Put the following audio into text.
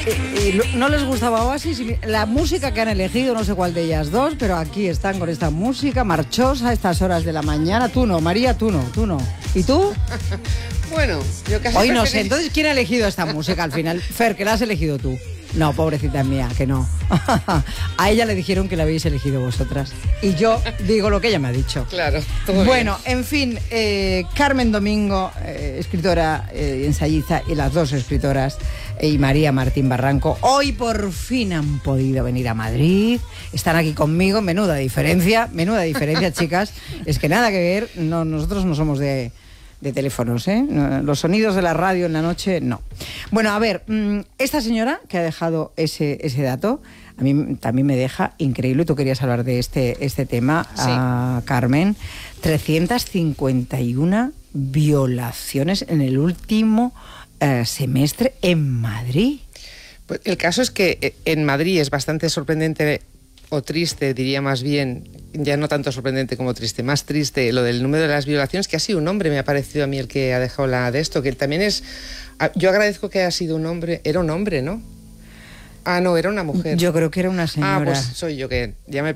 no les gustaba Oasis. La música que han elegido, no sé cuál de ellas dos, pero aquí están con esta música marchosa a estas horas de la mañana. Tú no, María, tú no. ¿Y tú? Bueno, yo casi Hoy no sé, entonces, ¿quién ha elegido esta música al final? Fer, que la has elegido tú. No, pobrecita mía, que no. A ella le dijeron que la habéis elegido vosotras. Y yo digo lo que ella me ha dicho. Claro. Bueno, en fin, Carmen Domingo, escritora y ensayista, y las dos escritoras, y María Martín Barranco, hoy por fin han podido venir a Madrid. Están aquí conmigo, menuda diferencia, chicas. Es que nada que ver, nosotros no somos de teléfonos, ¿eh? Los sonidos de la radio en la noche, no. Bueno, a ver, esta señora que ha dejado ese dato, a mí también me deja increíble. Tú querías hablar de este tema, sí. Carmen. 351 violaciones en el último semestre en Madrid. Pues el caso es que en Madrid es bastante sorprendente, o triste, diría más bien, ya no tanto sorprendente como triste, más triste lo del número de las violaciones, que ha sido un hombre, me ha parecido a mí el que ha dejado la de esto, que también es... Yo agradezco que haya sido un hombre, era un hombre, ¿no? Ah, no, era una mujer. Yo creo que era una señora. Ah, pues soy yo, que ya me